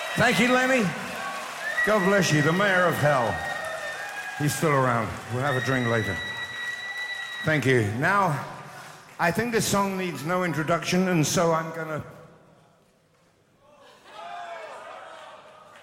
Thank you, Lenny. God bless you, the mayor of hell. He's still around. We'll have a drink later. Thank you. Now, I think this song needs no introduction, and so I'm gonna